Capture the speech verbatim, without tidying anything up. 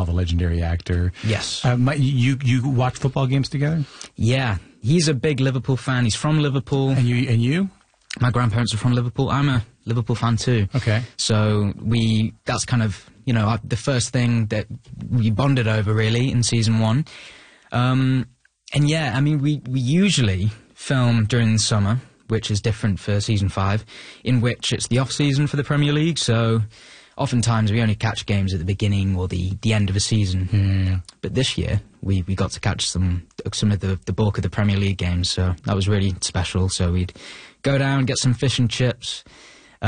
the legendary actor. Yes. Uh, my, you you watch football games together? Yeah. He's a big Liverpool fan. He's from Liverpool. And you? And you? My grandparents are from Liverpool. I'm a Liverpool fan too. Okay. So we, that's kind of, you know, the first thing that we bonded over really in season one. Um, and yeah, I mean, we, we usually film during the summer, which is different for season five, in which it's the off season for the Premier League. So oftentimes we only catch games at the beginning or the, the end of a season. Yeah. But this year we, we got to catch some some of the, the bulk of the Premier League games. So that was really special. So we'd go down, get some fish and chips,